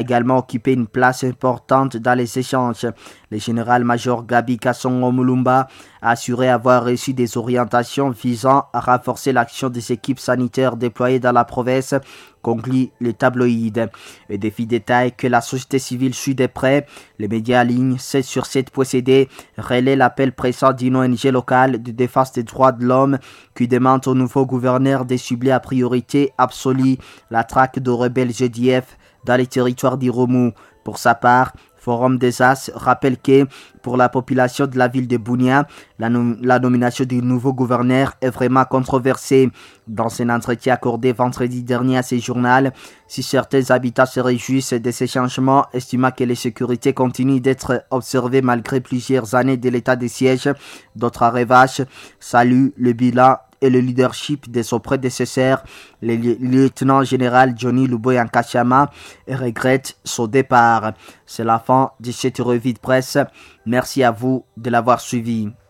également occupé une place importante dans les échanges. Le général-major Gabi Kasongo-Mulumba a assuré avoir reçu des orientations visant à renforcer l'action des équipes sanitaires déployées dans la province, conclut le tabloïd. Et défi détail que la société civile suit de près. Les médias en ligne 7 sur 7 possédés relaient l'appel pressant d'une ONG locale de défense des droits de l'homme qui demande au nouveau gouverneur de cibler à priorité absolue la traque de rebelles GDF dans les territoires d'Irumu. Pour sa part, Forum des As rappelle que pour la population de la ville de Bunia, la nomination du nouveau gouverneur est vraiment controversée. Dans un entretien accordé vendredi dernier à ce journal, si certains habitants se réjouissent de ces changements, estimant que les sécurités continuent d'être observées malgré plusieurs années de l'état de siège, d'autres en revanche saluent le bilan et le leadership de son prédécesseur, le lieutenant général Johnny Luboya Nkashama, et regrette son départ. C'est la fin de cette revue de presse. Merci à vous de l'avoir suivi.